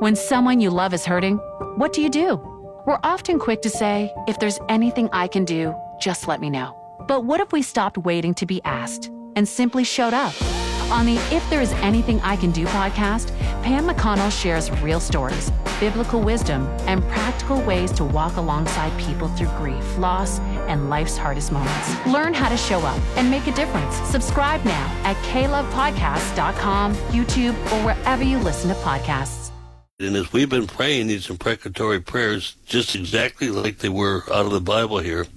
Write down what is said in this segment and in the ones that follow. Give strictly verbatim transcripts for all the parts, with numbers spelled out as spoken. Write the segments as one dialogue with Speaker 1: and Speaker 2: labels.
Speaker 1: When someone you love is hurting, what do you do? We're often quick to say, if there's anything I can do, just let me know. But what if we stopped waiting to be asked and simply showed up? On the If There Is Anything I Can Do podcast, Pam McConnell shares real stories, biblical wisdom, and practical ways to walk alongside people through grief, loss, and life's hardest moments. Learn how to show up and make a difference. Subscribe now at k love podcast dot com, YouTube, or wherever you listen to podcasts.
Speaker 2: And as we've been praying these imprecatory prayers, just exactly like they were out of the Bible here,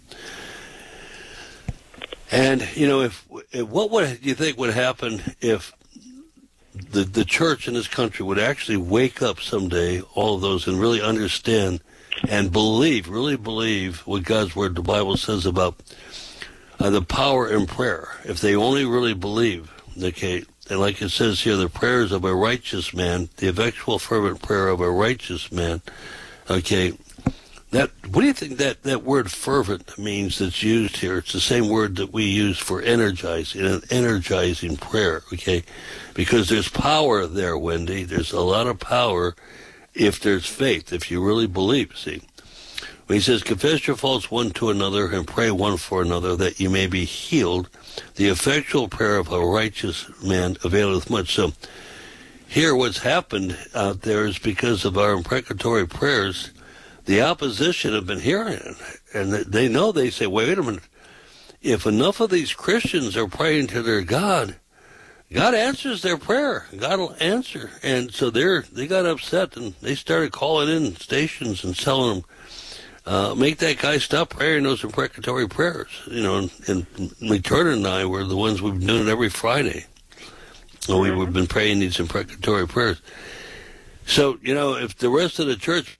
Speaker 2: and, you know, if, if what would you think would happen if the the church in this country would actually wake up someday, all of those, and really understand and believe, really believe what God's Word, the Bible says about uh, the power in prayer. If they only really believe, okay, and like it says here, the prayers of a righteous man, the effectual fervent prayer of a righteous man, okay, that, what do you think that, that word fervent means that's used here? It's the same word that we use for energizing, an energizing prayer, okay? Because there's power there, Wendy. There's a lot of power if there's faith, if you really believe, see? When he says, confess your faults one to another and pray one for another that you may be healed, the effectual prayer of a righteous man availeth much. So here what's happened out there is because of our imprecatory prayers, the opposition have been hearing it, and they know, they say, wait a minute, if enough of these Christians are praying to their God, God answers their prayer. God will answer. And so they're, they got upset, and they started calling in stations and telling them, uh, make that guy stop praying those imprecatory prayers. You know, and, and McTurnan and I were the ones we've been doing it every Friday. And we, we've been praying these imprecatory prayers. So, you know, if the rest of the church,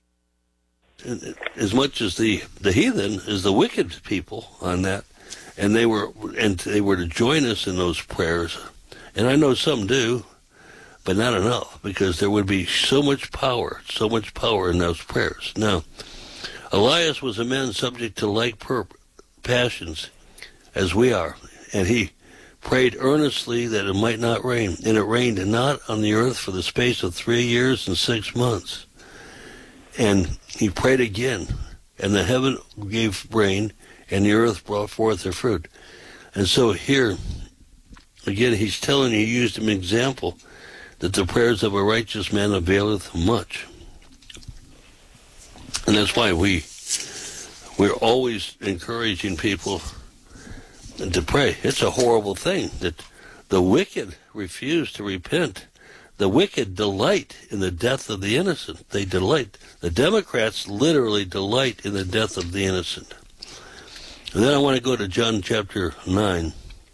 Speaker 2: as much as the, the heathen, is the wicked people on that, and they were and they were to join us in those prayers, and I know some do, but not enough, because there would be so much power, so much power in those prayers. Now, Elias was a man subject to like per- passions as we are, and he prayed earnestly that it might not rain, and it rained not on the earth for the space of three years and six months. And he prayed again, and the heaven gave rain, and the earth brought forth her fruit. And so here, again, he's telling you, he used an example, that the prayers of a righteous man availeth much. And that's why we, we're always encouraging people to pray. It's a horrible thing that the wicked refuse to repent. The wicked delight in the death of the innocent. They delight. The Democrats literally delight in the death of the innocent. And then I want to go to John chapter nine.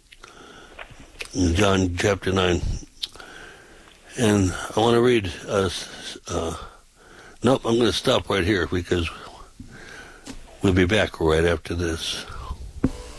Speaker 2: John chapter nine. And I want to read, uh, uh, nope, I'm going to stop right here because we'll be back right after this.